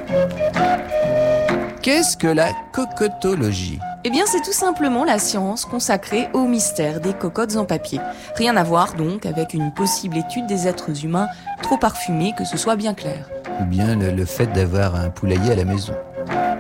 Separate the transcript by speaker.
Speaker 1: Qu'est-ce que la cocotologie ?
Speaker 2: Eh bien, c'est tout simplement la science consacrée au mystère des cocottes en papier. Rien à voir donc avec une possible étude des êtres humains trop parfumés, que ce soit bien clair.
Speaker 1: Ou bien le fait d'avoir un poulailler à la maison ?